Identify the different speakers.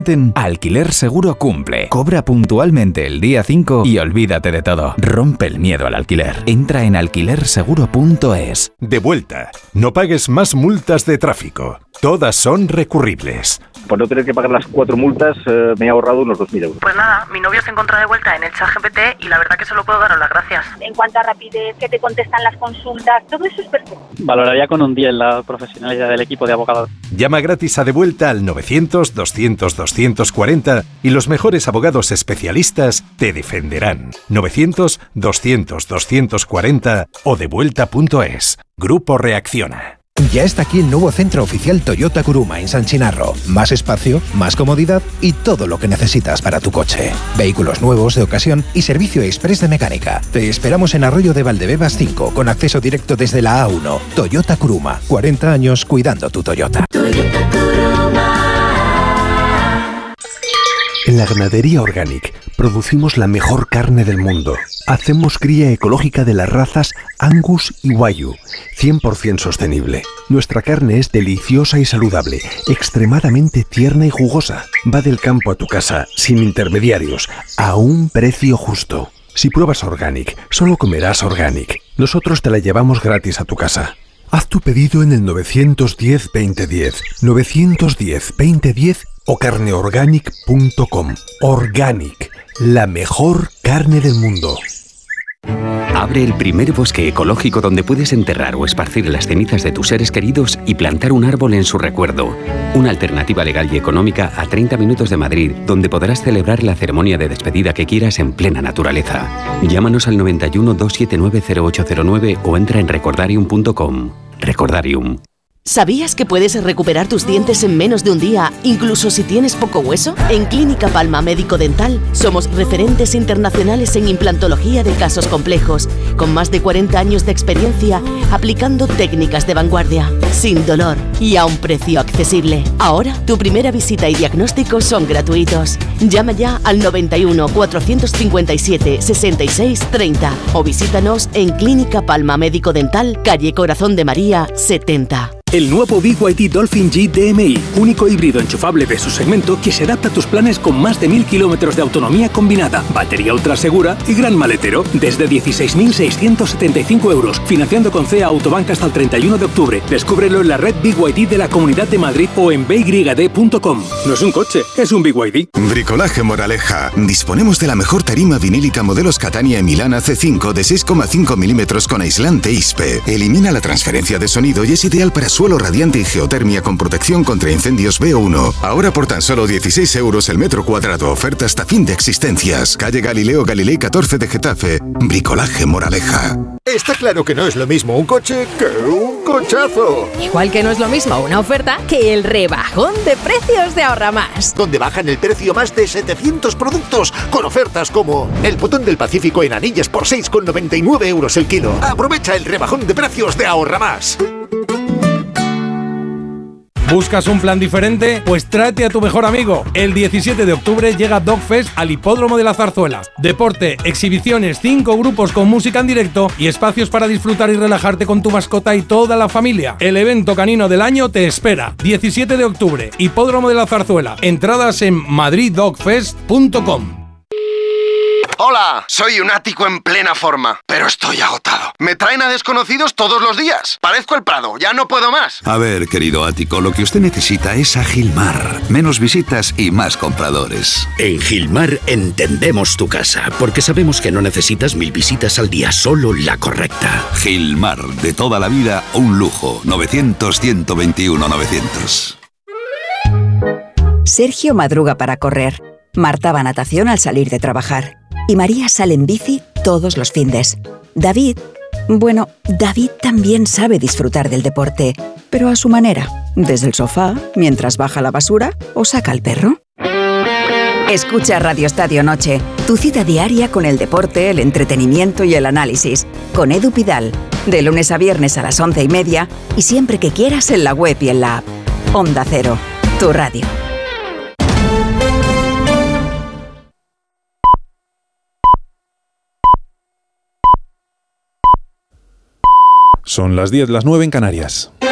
Speaker 1: Alquiler Seguro cumple. Cobra puntualmente el día 5 y olvídate de todo. Rompe el miedo al alquiler. Entra en alquilerseguro.es.
Speaker 2: De vuelta. No pagues más multas de tráfico. Todas son recurribles.
Speaker 3: Por no tener que pagar las 4 multas, me he ahorrado unos 2.000 euros.
Speaker 4: Pues nada, mi novio se encontró de vuelta en el ChatGPT y la verdad que solo puedo daros las gracias.
Speaker 5: En cuanto a rapidez, que te contestan las consultas, todo eso es perfecto.
Speaker 6: Valoraría con un 10 la profesionalidad del equipo de abogados.
Speaker 2: Llama gratis a De Vuelta al 900-200-240 y los mejores abogados especialistas te defenderán. 900-200-240 o devuelta.es. Grupo Reacciona.
Speaker 7: Ya está aquí el nuevo centro oficial Toyota Kuruma en San Chinarro. Más espacio, más comodidad y todo lo que necesitas para tu coche. Vehículos nuevos, de ocasión y servicio express de mecánica. Te esperamos en Arroyo de Valdebebas 5, con acceso directo desde la A1. Toyota Kuruma. 40 años cuidando tu Toyota.
Speaker 8: Toyota Kuruma.
Speaker 9: En la Ganadería Organic producimos la mejor carne del mundo. Hacemos cría ecológica de las razas Angus y Wagyu, 100% sostenible. Nuestra carne es deliciosa y saludable, extremadamente tierna y jugosa. Va del campo a tu casa, sin intermediarios, a un precio justo. Si pruebas Organic, solo comerás Organic. Nosotros te la llevamos gratis a tu casa. Haz tu pedido en el 910-2010, 910-2010 o carneorganic.com. Organic, la mejor carne del mundo.
Speaker 10: Abre el primer bosque ecológico donde puedes enterrar o esparcir las cenizas de tus seres queridos y plantar un árbol en su recuerdo. Una alternativa legal y económica a 30 minutos de Madrid, donde podrás celebrar la ceremonia de despedida que quieras en plena naturaleza. Llámanos al 91 279 0809 o entra en recordarium.com. Recordarium.
Speaker 11: ¿Sabías que puedes recuperar tus dientes en menos de un día, incluso si tienes poco hueso? En Clínica Palma Médico Dental somos referentes internacionales en implantología de casos complejos, con más de 40 años de experiencia aplicando técnicas de vanguardia, sin dolor y a un precio accesible. Ahora, tu primera visita y diagnóstico son gratuitos. Llama ya al 91 457 66 30 o visítanos en Clínica Palma Médico Dental, calle Corazón de María 70.
Speaker 12: El nuevo BYD Dolphin G DMI, único híbrido enchufable de su segmento que se adapta a tus planes con más de 1000 kilómetros de autonomía combinada, batería ultra segura y gran maletero, desde 16.675 euros, financiando con CEA Autobank hasta el 31 de octubre. Descúbrelo en la red BYD de la Comunidad de Madrid o en byd.com. No es un coche, es un BYD.
Speaker 13: Bricolaje Moraleja. Disponemos de la mejor tarima vinílica modelos Catania y Milana C5 de 6,5 milímetros con aislante ISPE. Elimina la transferencia de sonido y es ideal para suelo radiante y geotermia con protección contra incendios BO1. Ahora por tan solo 16 euros el metro cuadrado. Oferta hasta fin de existencias. Calle Galileo Galilei 14 de Getafe. Bricolaje Moraleja.
Speaker 14: Está claro que no es lo mismo un coche que un cochazo.
Speaker 15: Igual que no es lo mismo una oferta que el rebajón de precios de Ahorra Más.
Speaker 14: Donde bajan el precio más de 700 productos con ofertas como el botón del Pacífico en anillas por 6,99 euros el kilo. Aprovecha el rebajón de precios de Ahorra Más.
Speaker 16: ¿Buscas un plan diferente? Pues tráete a tu mejor amigo. El 17 de octubre llega Dogfest al Hipódromo de la Zarzuela. Deporte, exhibiciones, 5 grupos con música en directo y espacios para disfrutar y relajarte con tu mascota y toda la familia. El evento canino del año te espera. 17 de octubre, Hipódromo de la Zarzuela. Entradas en madriddogfest.com.
Speaker 17: Hola, soy un ático en plena forma, pero estoy agotado. Me traen a desconocidos todos los días. Parezco el Prado, ya no puedo más.
Speaker 18: A ver, querido ático, lo que usted necesita es a Gilmar. Menos visitas y más compradores.
Speaker 19: En Gilmar entendemos tu casa, porque sabemos que no necesitas 1000 visitas al día, solo la correcta.
Speaker 18: Gilmar, de toda la vida, un lujo. 900-121-900.
Speaker 20: Sergio madruga para correr. Marta va a natación al salir de trabajar. Y María sale en bici todos los findes. David también sabe disfrutar del deporte, pero a su manera, desde el sofá, mientras baja la basura o saca al perro. Escucha Radio Estadio Noche, tu cita diaria con el deporte, el entretenimiento y el análisis, con Edu Pidal, de lunes a viernes a las 11:30 y siempre que quieras en la web y en la app. Onda Cero, tu radio.
Speaker 21: Son las 10, las 9 en Canarias.